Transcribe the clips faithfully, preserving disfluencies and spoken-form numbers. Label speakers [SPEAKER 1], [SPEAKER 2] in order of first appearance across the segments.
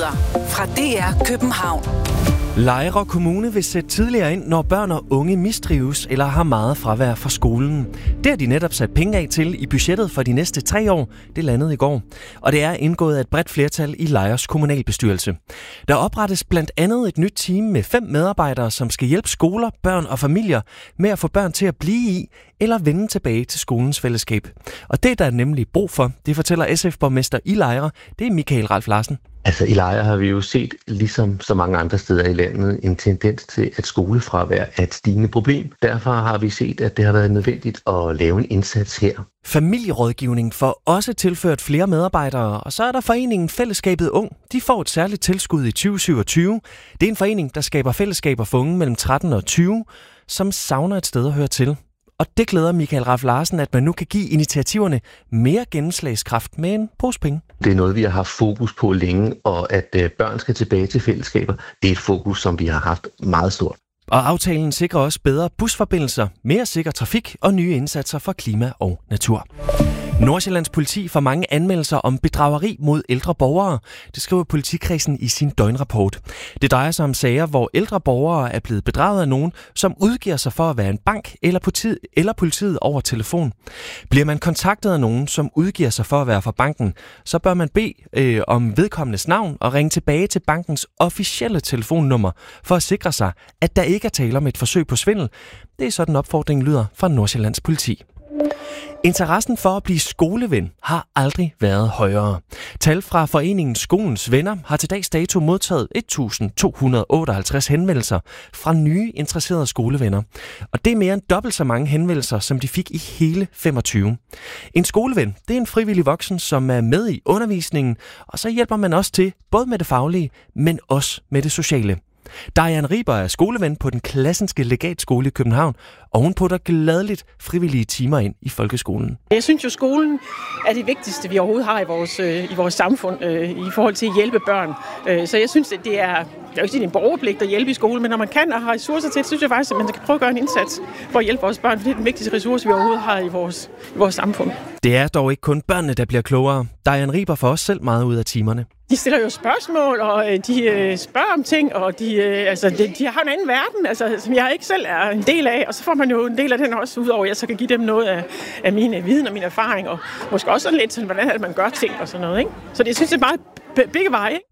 [SPEAKER 1] Nyheder fra D R København.
[SPEAKER 2] Lejre Kommune vil sætte tidligere ind, når børn og unge mistrives eller har meget fravær fra skolen. Det har de netop sat penge af til i budgettet for de næste tre år. Det landede i går. Og det er indgået af et bredt flertal i Lejres kommunalbestyrelse. Der oprettes blandt andet et nyt team med fem medarbejdere, som skal hjælpe skoler, børn og familier med at få børn til at blive i eller vende tilbage til skolens fællesskab. Og det er der nemlig brug for, det fortæller S F-borgmester i Lejre. Det er Michael Ralf Larsen.
[SPEAKER 3] Altså i Lejre har vi jo set, ligesom så mange andre steder i landet, en tendens til, at skolefravær er et stigende problem. Derfor har vi set, at det har været nødvendigt at lave en indsats her.
[SPEAKER 2] Familierådgivning får også tilført flere medarbejdere, og så er der foreningen Fællesskabet Ung. De får et særligt tilskud i tyve syvogtyve. Det er en forening, der skaber fællesskaber for unge mellem tretten og tyve, som savner et sted at høre til. Og det glæder Michael Ralf Larsen, at man nu kan give initiativerne mere gennemslagskraft med en pose penge.
[SPEAKER 3] Det er noget, vi har haft fokus på længe, og at børn skal tilbage til fællesskaber, det er et fokus, som vi har haft meget stort.
[SPEAKER 2] Og aftalen sikrer også bedre busforbindelser, mere sikker trafik og nye indsatser for klima og natur. Nordsjællands politi får mange anmeldelser om bedrageri mod ældre borgere. Det skriver politikredsen i sin døgnrapport. Det drejer sig om sager, hvor ældre borgere er blevet bedraget af nogen, som udgiver sig for at være en bank eller politiet, eller politiet over telefon. Bliver man kontaktet af nogen, som udgiver sig for at være fra banken, så bør man bede øh, om vedkommendes navn og ringe tilbage til bankens officielle telefonnummer for at sikre sig, at der ikke er tale om et forsøg på svindel. Det er sådan en opfordring lyder fra Nordsjællands politi. Interessen for at blive skoleven har aldrig været højere. Tal fra foreningen Skolens Venner har til dags dato modtaget et tusind to hundrede otteoghalvtreds henvendelser fra nye interesserede skolevenner. Og det er mere end dobbelt så mange henvendelser, som de fik i hele femogtyve. En skoleven, det er en frivillig voksen, som er med i undervisningen, og så hjælper man også til både med det faglige, men også med det sociale. Diane Riber er skoleven på den Klassenske Legatskole i København, og hun putter gladeligt frivillige timer ind i folkeskolen.
[SPEAKER 4] Jeg synes jo, skolen er det vigtigste, vi overhovedet har i vores, øh, i vores samfund øh, i forhold til at hjælpe børn. Øh, så jeg synes, at det er, det er jo ikke en borgerpligt at hjælpe i skolen, men når man kan og har ressourcer til det, synes jeg faktisk, at man kan prøve at gøre en indsats for at hjælpe vores børn, for det er den vigtigste ressource, vi overhovedet har i vores, i vores samfund.
[SPEAKER 2] Det er dog ikke kun børnene, der bliver klogere. Diane Riber får også selv meget ud af timerne.
[SPEAKER 4] De stiller jo spørgsmål, og de øh, spørger om ting, og de, øh, altså, de, de har en anden verden, altså, som jeg ikke selv er en del af. Og så får man jo en del af den også, udover at jeg så kan give dem noget af, af min viden og min erfaring, og måske også sådan lidt sådan, hvordan man gør ting og sådan noget. Ikke? Så det, jeg synes, det er meget begge veje. Ikke?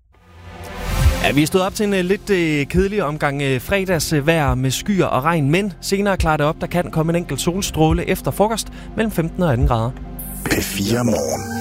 [SPEAKER 2] Ja, vi er stået op til en uh, lidt uh, kedelig omgang uh, fredagsvejr uh, med skyer og regn, men senere klarer det op, der kan komme en enkelt solstråle efter frokost mellem femten og atten grader.
[SPEAKER 5] P fire Morgen.